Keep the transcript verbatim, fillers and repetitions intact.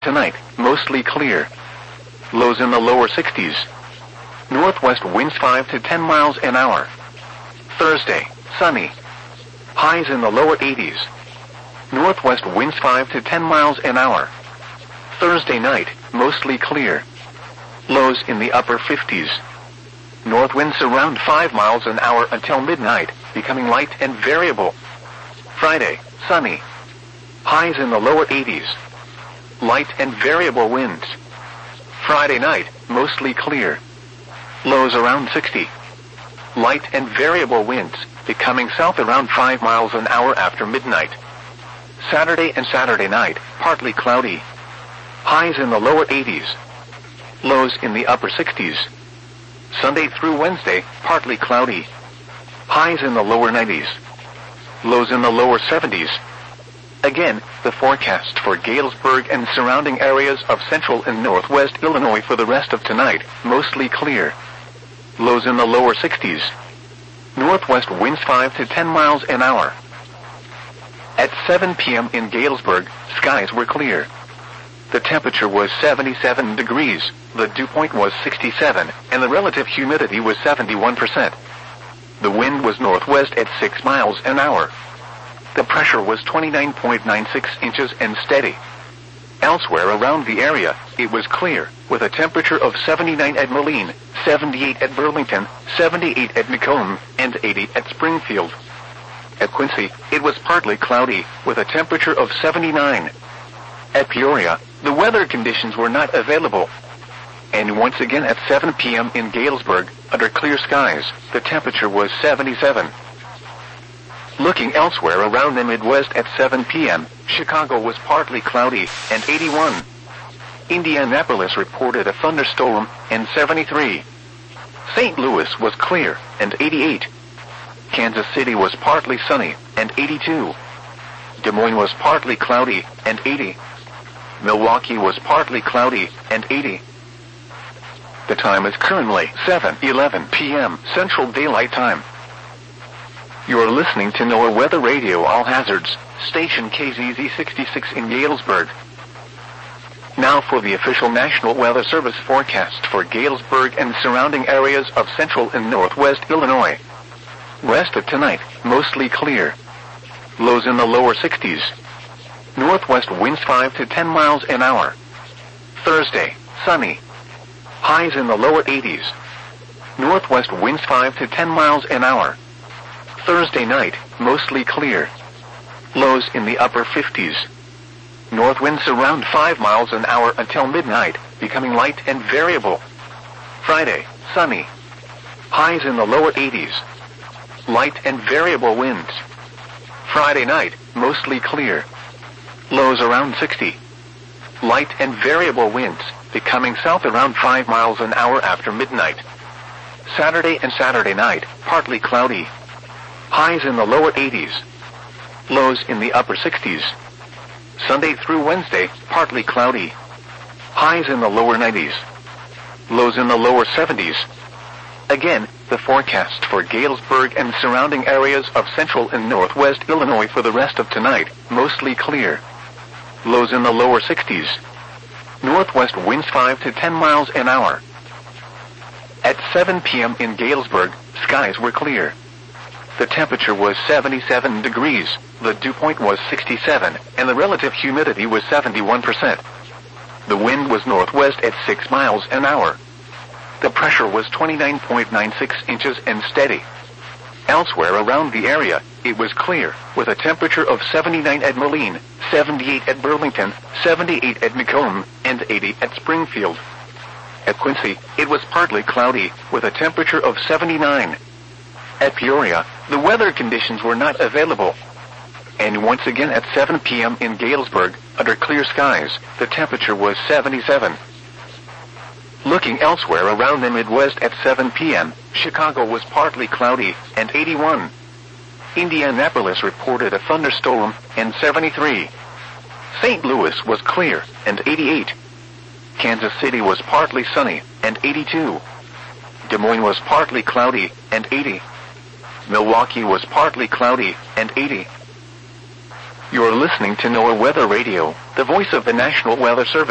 Tonight, mostly clear. Lows in the lower sixties. Northwest winds five to ten miles an hour. Thursday, sunny. Highs in the lower eighties. Northwest winds five to ten miles an hour. Thursday night, mostly clear. Lows in the upper fifties. North winds around five miles an hour until midnight, becoming light and variable. Friday, sunny. Highs in the lower eighties. Light and variable winds. Friday night, mostly clear. Lows around sixty. Light and variable winds, becoming south around five miles an hour after midnight. Saturday and Saturday night, partly cloudy. Highs in the lower eighties. Lows in the upper sixties. Sunday through Wednesday, partly cloudy. Highs in the lower nineties. Lows in the lower seventies. Again, the forecast for Galesburg and surrounding areas of central and northwest Illinois for the rest of tonight, mostly clear. Lows in the lower sixties. Northwest winds five to ten miles an hour. At seven p.m. in Galesburg, skies were clear. The temperature was seventy-seven degrees, the dew point was sixty-seven, and the relative humidity was seventy-one percent. The wind was northwest at six miles an hour. The pressure was twenty-nine point nine six inches and steady. Elsewhere around the area, it was clear, with a temperature of seventy-nine at Moline, seventy-eight at Burlington, seventy-eight at Macomb, and eighty at Springfield. At Quincy, it was partly cloudy, with a temperature of seventy-nine. At Peoria, the weather conditions were not available. And once again at seven p.m. in Galesburg, under clear skies, the temperature was seventy-seven. Looking elsewhere around the Midwest at seven p.m., Chicago was partly cloudy, and eighty-one. Indianapolis reported a thunderstorm, and seventy-three. Saint Louis was clear, and eighty-eight. Kansas City was partly sunny, and eighty-two. Des Moines was partly cloudy, and eighty. Milwaukee was partly cloudy, and eighty. The time is currently seven eleven p.m. Central Daylight Time. You are listening to NOAA Weather Radio All Hazards, station K Z Z sixty-six in Galesburg. Now for the official National Weather Service forecast for Galesburg and surrounding areas of central and northwest Illinois. Rest of tonight, mostly clear. Lows in the lower sixties. Northwest winds five to ten miles an hour. Thursday, sunny. Highs in the lower eighties. Northwest winds five to ten miles an hour. Thursday night, mostly clear. Lows in the upper fifties. North winds around five miles an hour until midnight, becoming light and variable. Friday, sunny. Highs in the lower eighties. Light and variable winds. Friday night, mostly clear. Lows around sixty. Light and variable winds, becoming south around five miles an hour after midnight. Saturday and Saturday night, partly cloudy. Highs in the lower eighties. Lows in the upper sixties. Sunday through Wednesday, partly cloudy. Highs in the lower nineties. Lows in the lower seventies. Again, the forecast for Galesburg and surrounding areas of central and northwest Illinois for the rest of tonight, mostly clear. Lows in the lower sixties. Northwest winds five to ten miles an hour. At seven p.m. in Galesburg, skies were clear. The temperature was seventy-seven degrees, the dew point was sixty-seven, and the relative humidity was seventy-one percent. The wind was northwest at six miles an hour. The pressure was twenty-nine point nine six inches and steady. Elsewhere around the area, it was clear, with a temperature of seventy-nine at Moline, seventy-eight at Burlington, seventy-eight at Macomb, and eighty at Springfield. At Quincy, it was partly cloudy, with a temperature of seventy-nine. At Peoria, the weather conditions were not available. And once again at seven p.m. in Galesburg, under clear skies, the temperature was seventy-seven. Looking elsewhere around the Midwest at seven p.m., Chicago was partly cloudy, and eighty-one. Indianapolis reported a thunderstorm, and seventy-three. Saint Louis was clear, and eighty-eight. Kansas City was partly sunny, and eighty-two. Des Moines was partly cloudy, and eighty. Milwaukee was partly cloudy, and eighty. You're listening to NOAA Weather Radio, the voice of the National Weather Service.